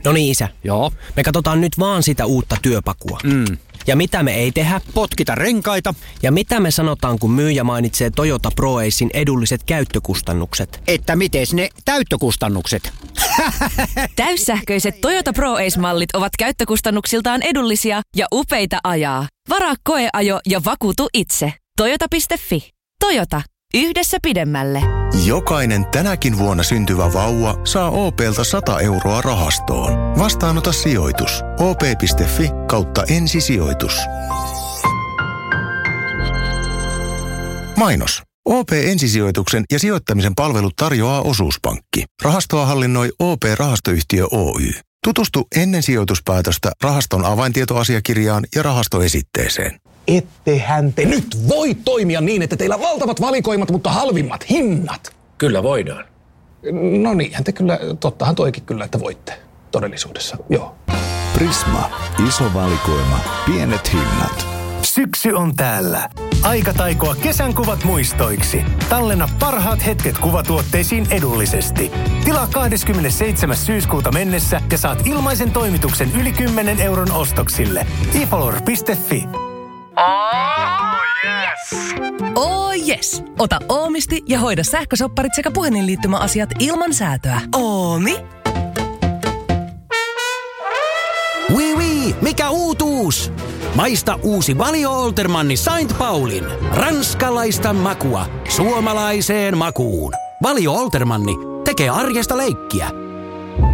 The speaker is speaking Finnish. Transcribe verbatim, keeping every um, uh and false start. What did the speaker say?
No niin, isä. Joo. Me katsotaan nyt vaan sitä uutta työpakua. Mm. Ja mitä me ei tehdä? Potkita renkaita. Ja mitä me sanotaan, kun myyjä mainitsee Toyota ProAcen edulliset käyttökustannukset? Että mites ne täyttökustannukset? Täyssähköiset Toyota ProAce-mallit ovat käyttökustannuksiltaan edullisia ja upeita ajaa. Varaa koeajo ja vakuutu itse. Toyota piste fi. Toyota. Yhdessä pidemmälle. Jokainen tänäkin vuonna syntyvä vauva saa O P:lta sata euroa rahastoon. Vastaanota sijoitus. O P piste fi kautta ensisijoitus. Mainos. O P ensisijoituksen ja sijoittamisen palvelut tarjoaa Osuuspankki. Rahastoa hallinnoi O P-rahastoyhtiö Oy. Tutustu ennen sijoituspäätöstä rahaston avaintietoasiakirjaan ja rahastoesitteeseen. Ettehän te nyt voi toimia niin, että teillä on valtavat valikoimat, mutta halvimmat hinnat. Kyllä voidaan. No niinhän te kyllä, tottahan toikin kyllä, että voitte todellisuudessa, joo. Prisma. Iso valikoima. Pienet hinnat. Syksy on täällä. Aika taikoa kesän kuvat muistoiksi. Tallenna parhaat hetket kuvatuotteisiin edullisesti. Tilaa kahdeskymmenesseitsemäs syyskuuta mennessä ja saat ilmaisen toimituksen yli kymmenen euron ostoksille. e follower piste fi. Oh yes! Oh yes! Ota Oomisti ja hoida sähkösopparit sekä puhelinliittymäasiat ilman säätöä. Oomi? Oui oui, mikä uutuus? Maista uusi Valio Oltermanni Saint Paulin. Ranskalaista makua suomalaiseen makuun. Valio Oltermanni tekee arjesta leikkiä.